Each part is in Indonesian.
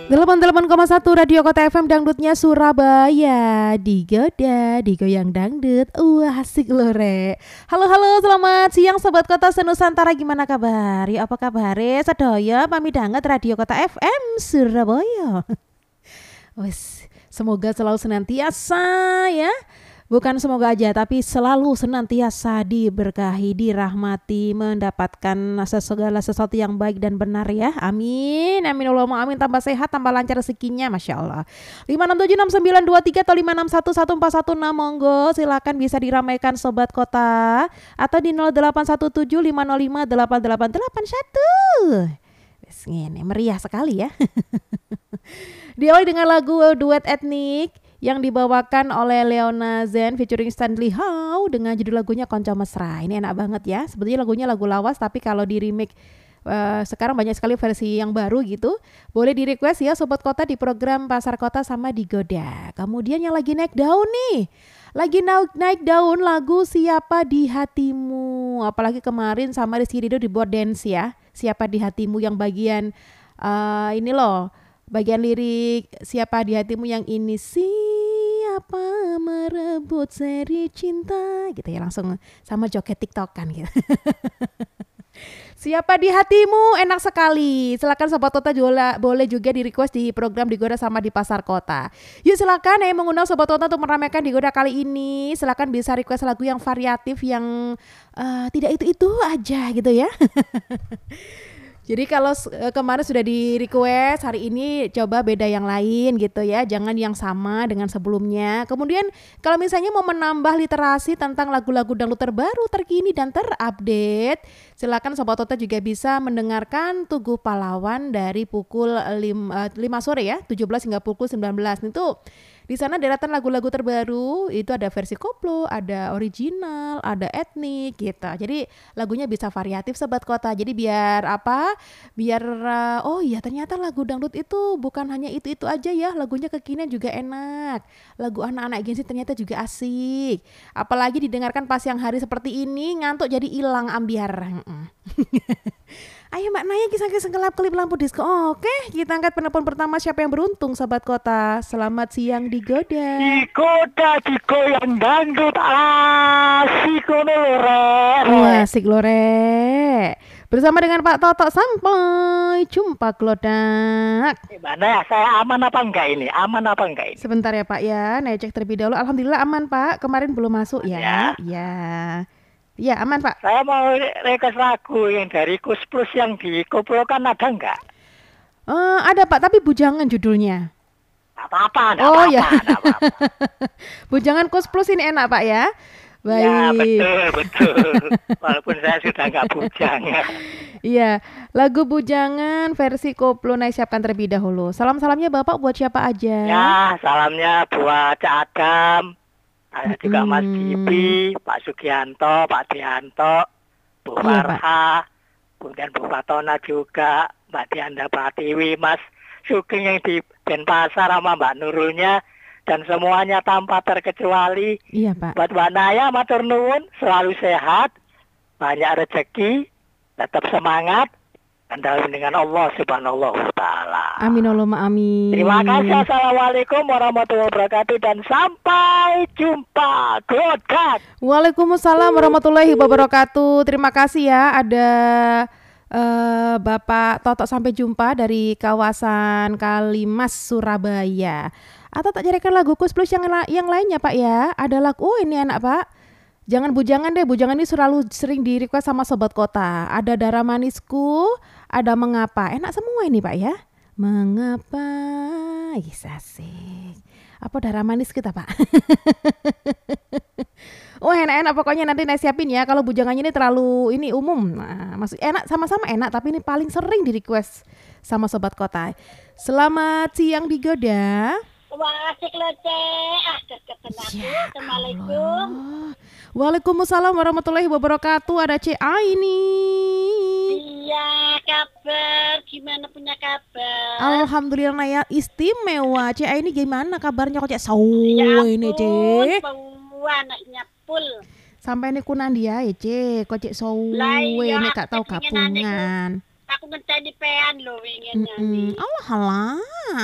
88,1 Radio Kota FM Dangdutnya Surabaya. Digoda, digoyang dangdut. Asik loh re. Halo selamat siang Sobat Kota Senusantara. Gimana kabar? Ya apa kabar? Sedaya pami danget Radio Kota FM Surabaya. Wes, semoga selalu senantiasa ya. Bukan semoga aja, tapi selalu senantiasa diberkahi, dirahmati, mendapatkan segala sesuatu yang baik dan benar ya. Amin, amin Allahumma amin. Tambah sehat, tambah lancar rezekinya, Masya Allah. 5676923 atau 5611416, monggo silakan bisa diramaikan Sobat Kota. Atau di 081750588881. Ini meriah sekali ya. Diawali dengan lagu duet etnik yang dibawakan oleh Leona Zen featuring Stanley Howe dengan judul lagunya Konco Mesra. Ini enak banget ya. Sebetulnya lagunya lagu lawas, tapi kalau di remake sekarang banyak sekali versi yang baru gitu. Boleh di request ya Sobat Kota di program Pasar Kota sama Digoda. Kemudian yang lagi naik daun nih, lagi naik daun lagu Siapa di Hatimu. Apalagi kemarin sama Rizky Ridho dibuat dance ya, Siapa di Hatimu yang bagian ini loh, bagian lirik Siapa di Hatimu yang ini, siapa merebut seri cinta gitu ya, langsung sama joget tiktokan gitu. Siapa di Hatimu, enak sekali. Silakan Sobat Kota boleh juga di request di program Digoda sama di Pasar Kota. Yuk silakan yang mengundang Sobat Kota untuk meramaikan Digoda kali ini. Silakan bisa request lagu yang variatif, yang tidak itu aja gitu ya. Jadi kalau kemarin sudah di request, hari ini coba beda yang lain gitu ya. Jangan yang sama dengan sebelumnya. Kemudian kalau misalnya mau menambah literasi tentang lagu-lagu dangdut terbaru, terkini dan terupdate, silakan Sobat Kota juga bisa mendengarkan Tugu Pahlawan dari pukul 5 sore ya, 17 hingga pukul 19. Itu di sana deretan lagu-lagu terbaru, itu ada versi koplo, ada original, ada etnik gitu. Jadi lagunya bisa variatif Sobat Kota. Jadi biar apa? Biar oh iya ternyata lagu dangdut itu bukan hanya itu aja ya, lagunya kekinian juga enak. Lagu anak-anak Gen Z ternyata juga asik. Apalagi didengarkan pas yang hari seperti ini, ngantuk jadi hilang ambiar. Ayo Mbak Naya kisah-kisah gelap-kelip lampu disco. Oke, kita angkat penelpon pertama. Siapa yang beruntung Sobat Kota? Selamat siang Digoda. Digoda digoyang dangdut asik lore. Asik lore. Bersama dengan Pak Toto, sampai jumpa Klodak. Gimana ya, saya aman apa enggak ini? Sebentar ya Pak ya, Naya cek terlebih dahulu. Alhamdulillah aman Pak, kemarin belum masuk ya. Ya aman Pak. Saya mau request lagu yang dari Kus Plus yang dikoplokan, ada enggak? Ada Pak, tapi bujangan judulnya. Apa-apa. Ya. Bujangan Kus Plus ini enak Pak ya. Baik. Ya betul. Walaupun saya sudah enggak bujangan. Iya, lagu bujangan versi koplo Naya siapkan terlebih dahulu. Salamnya Bapak buat siapa aja? Ya, salamnya buat Cak Adam. Ada juga Mas Gibi, Pak Sugianto, Pak Dianto, Bu Farha, kemudian Bu Fatona juga, Mbak Dianda Pratiwi, Mas Sugeng yang di Denpasar sama Mbak Nurulnya, dan semuanya tanpa terkecuali. Iya Pak. Buat Mbak Naya, matur nuwun, selalu sehat, banyak rezeki, tetap semangat, dan dalam dengan Allah Subhanahu wa Ta'ala. Amin Allahumma amin. Terima kasih. Assalamualaikum warahmatullahi wabarakatuh dan sampai jumpa. Klodak. Waalaikumsalam warahmatullahi wabarakatuh. Terima kasih ya, ada Bapak Toto sampai jumpa dari kawasan Kalimas Surabaya. Atau tak carikan lagu Kus Plus yang lainnya Pak ya. Ada lagu, ini enak Pak. Jangan bujangan deh, bujangan ini selalu sering di request sama Sobat Kota. Ada Darah Manisku, ada Mengapa. Enak semua ini Pak ya. Mengapa? Asik. Apa Darah Manis kita Pak? Enak-enak pokoknya, nanti Naya siapin ya. Kalau bujangannya ini terlalu umum. Nah, maksud enak, sama-sama enak, tapi ini paling sering di request sama Sobat Kota. Selamat siang Digoda. Asik loh Assalamualaikum. Waalaikumsalam warahmatullahi wabarakatuh. Ada CA ini. Iya, kabar gimana, punya kabar? Alhamdulillah Naya istimewa. CA ini gimana kabarnya kok Cek? Ini Cek. Anaknya full. Sampai ini kunan dia ya Cek. Kok Cek ini gak tahu gabungan. Aku ngenteni pean lho wingi nyanyi. Allah Allah.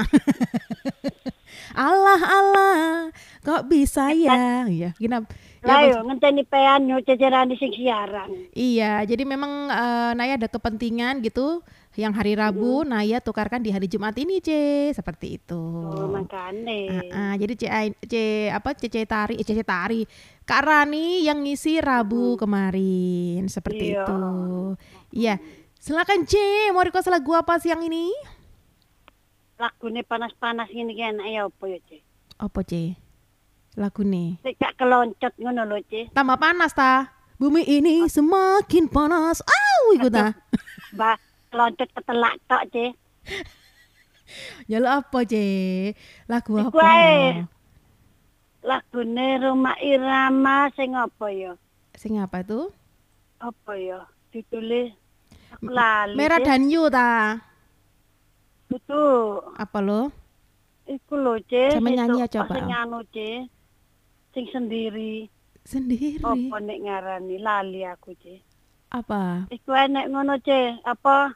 Allah Allah. Kok bisa ya? Iya, gini. Lah Ya, yo ngenteni pean yo cecerane sing siaran. iya, jadi memang Naya ada kepentingan gitu yang hari Rabu Naya tukarkan di hari Jumat ini, C. Seperti itu. Oh, makane. Jadi CC Tari. Kak Rani yang ngisi Rabu kemarin. Seperti Iya. itu. Iya. Silakan C, mau request lagu apa siang ini? Lagune panas-panas ngene iki enak ya apa ya, Cik? Apa, C? Lagu nih. Sik gak keloncot ngono lho, Cik. Tambah panas ta. Bumi ini semakin panas. Iku ta. Mbak keloncot ketelak tok, Cik. Ya lo apa, C? Lagu Iku apa? ae. Lagune Roma Irama sing apa ya? Sing apa tuh? Apa ya? Ditulis aku lali. Merah Cik. dan You ta. Itu Apa lo? iku lho, Cik. Sampe nyanyi Itu aja, Pak. Sing anu, Cik. Sing sendiri. Sendiri. Apa nek ngarani lali aku, Cik. Apa? Iku enek ngono, Cik. Apa?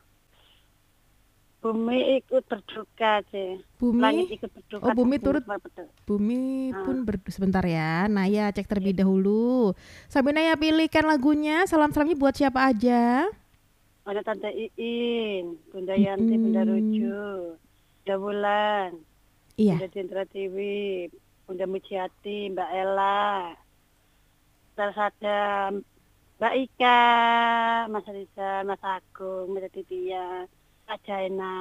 Bumi ikut berduka, Cik. Langit Bumi. ikut berduka. Oh, bumi turut. Betul. Bumi pun sebentar ya. Naya cek terlebih dahulu. Sambil Naya pilihkan lagunya. Salam-salamnya buat siapa aja? Ada Tante Iin, Bunda Yanti, Bunda Ruju, Bunda Bulan, Iya. Bunda Cendra Tiwi, Bunda Mujiati, Mbak Ella, terus ada Mbak Ika, Mas Rizal, Mas Agung, Mbak Titia, Kak Jaina,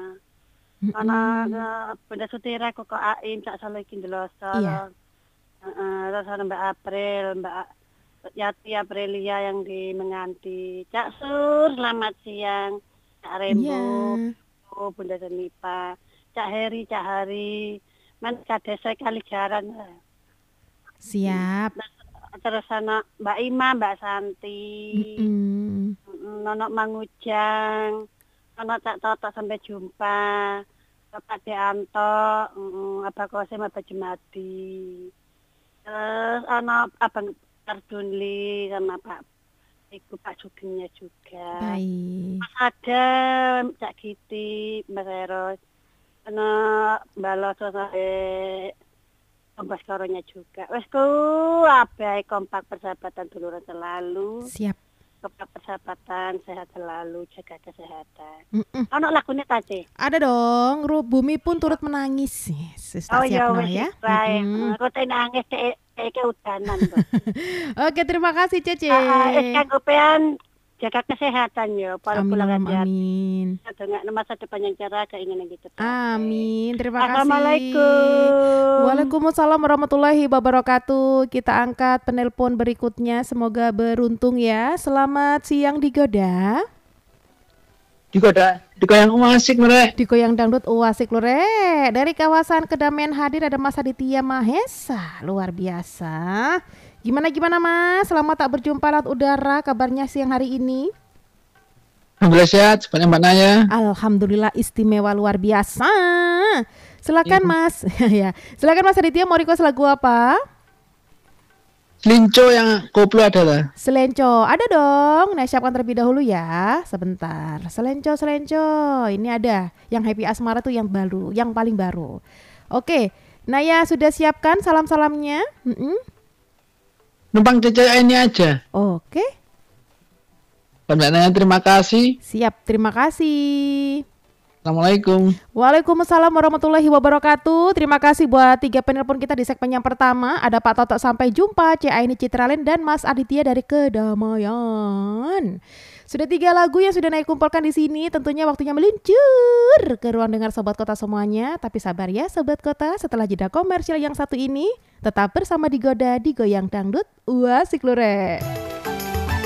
ana Bunda Sutira, Koko Aim, Cak Salokin Deloso, Iya. terus ada Mbak April, Mbak Yati Aprilia yang di Menganti, Cak Sur, selamat siang, Cak Rembo, Iya. Bunda Senipa, Cak Heri, Cak Hari, man kadesa kali jaran. Siap. Terus ana Mbak Ima, Mbak Santi, Nono Mangujang, Nono Cak Toto sampai jumpa, Bapak Deanto, Abah Kosim, Abah Jumadi. Terus ana Abang Tardunli sama Pak Sugengnya juga. Baik. Mas Adam, Cak Giti, Mas Eros, Mbak Loso sampai Mbak Koronya juga. Wes ku abai kompak persahabatan duluran selalu. Siap. Kompak persahabatan, sehat selalu, jaga kesehatan. Mm-mm. Ono lagunya tadi. Ada dong. Bumi pun turut menangis. Yes, Oh siap ya no wes ya. baik. Kok nangis kayak kehujanan. Oke, terima kasih Cece. Kanggo pean jaga kesehatan ya para Amin, pulang amin, amin. dengan masa depan yang cerah keinginan gitu. Amin. Terima kasih. Assalamualaikum. Waalaikumsalam warahmatullahi wabarakatuh. Kita angkat penelpon berikutnya. Semoga beruntung ya. Selamat siang Digoda. Digoda yang asik mereka. Digoyang dangdut uasik lure. Dari kawasan Kedamaian hadir ada Mas Aditya Mahesa. Luar biasa. Gimana Mas? Selamat tak berjumpa lewat udara. Kabarnya siang hari ini? Alhamdulillah sehat, sebanyak Mbak Naya. Alhamdulillah istimewa luar biasa. Silakan Mas. Ya, silakan Mas Aditya mau request lagu apa? Selinco yang koplo adalah. Selenco, ada dong. Nah, siapkan terlebih dahulu ya. Sebentar. Selenco. Ini ada. Yang Happy Asmara tuh yang baru, yang paling baru. Oke. Naya sudah siapkan salam-salamnya? Numpang Cece ini aja. Oke. Mbak Naya terima kasih. Siap, terima kasih. Assalamualaikum. Waalaikumsalam warahmatullahi wabarakatuh. Terima kasih buat 3 penelpon kita di segmen yang pertama. Ada Pak Toto sampai jumpa, C. Aini Citralen dan Mas Aditya dari Kedamaian. Sudah 3 lagu yang sudah naik kumpulkan di sini. Tentunya waktunya meluncur ke ruang dengar Sobat Kota semuanya. Tapi sabar ya Sobat Kota, setelah jeda komersial yang satu ini tetap bersama Digoda di Goyang Dangdut Uasik Lure.